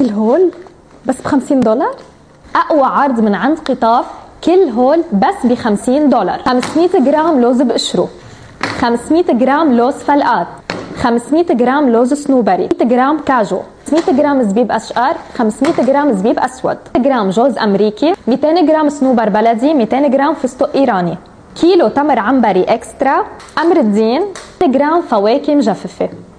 كل هول بس ب$50. اقوى عرض من عند قطاف، كل هول بس ب$50. 500 جرام لوز بقشره، 500 جرام لوز فلقات، 500 جرام لوز صنوبري، 100 جرام كاجو، 100 جرام زبيب اشقر، 500 جرام زبيب اسود، 100 جرام جوز امريكي، 200 جرام صنوبر بلدي، 200 جرام فستق ايراني، كيلو تمر عنبري اكسترا، امر الدين، 100 جرام فواكه مجففه.